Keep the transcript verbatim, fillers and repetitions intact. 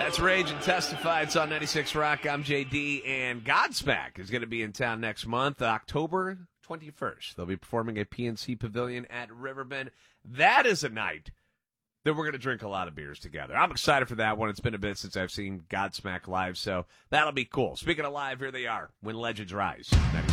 That's Rage and Testify. It's on ninety-six Rock. I'm J D, and Godsmack is going to be in town next month, October twenty-first. They'll be performing at P N C Pavilion at Riverbend. That is a night that we're going to drink a lot of beers together. I'm excited for that one. It's been a bit since I've seen Godsmack live, so that'll be cool. Speaking of live, here they are, When Legends Rise.